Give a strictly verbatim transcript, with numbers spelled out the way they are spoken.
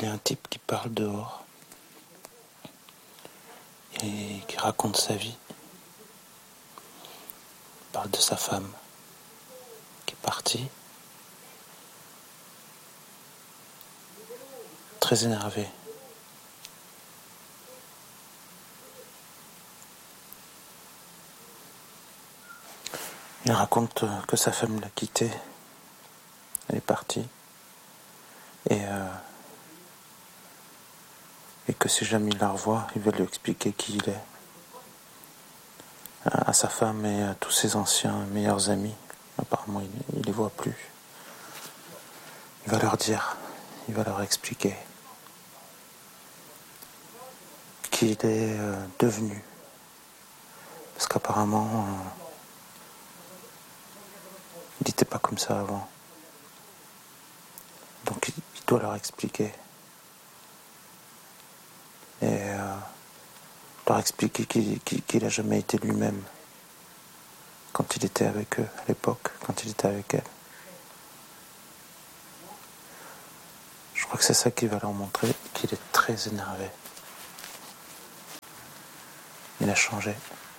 il y a un type qui parle dehors et qui raconte sa vie. Il parle de sa femme qui est partie, très énervé. Il raconte que sa femme l'a quitté, elle est partie, et, euh, et que si jamais il la revoit, il va lui expliquer qui il est, à sa femme et à tous ses anciens meilleurs amis. Apparemment, il ne les voit plus. Il va leur dire, il va leur expliquer qui il est euh, devenu. Parce qu'apparemment, euh, il n'était pas comme ça avant. Donc il, il doit leur expliquer. Et euh, leur expliquer qu'il qu'il n'a jamais été lui-même quand il était avec eux, à l'époque, quand il était avec elle. Je crois que c'est ça qui va leur montrer qu'il est très énervé. Il a changé.